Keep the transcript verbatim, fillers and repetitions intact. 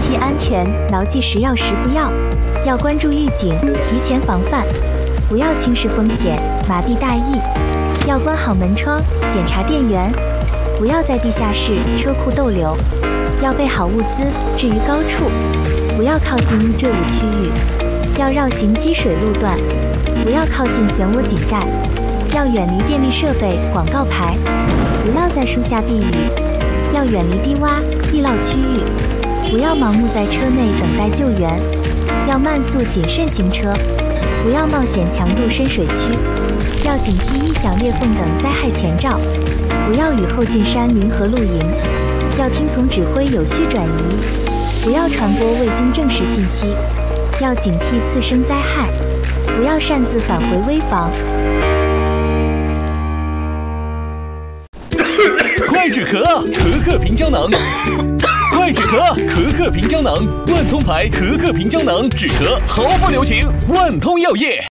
需安全，牢记食药时不药。要关注预警，提前防范，不要轻视风险，麻痹大意。要关好门窗，检查电源，不要在地下室、车库逗留。要备好物资，置于高处，不要靠近易坠物区域。要绕行积水路段，不要靠近漩涡井盖。要远离电力设备、广告牌，不要在树下避雨。要远离低洼、易涝区域，不要盲目在车内等待救援。要慢速谨慎行车，不要冒险强渡深水区。要警惕异响、裂缝等灾害前兆，不要雨后进山林和露营。要听从指挥，有序转移，不要传播未经证实信息。要警惕次生灾害，不要擅自返回危房。 快止咳，咳咳平胶囊。快止咳，咳咳平胶囊，万通牌咳咳平胶囊，止咳毫不留情，万通药业。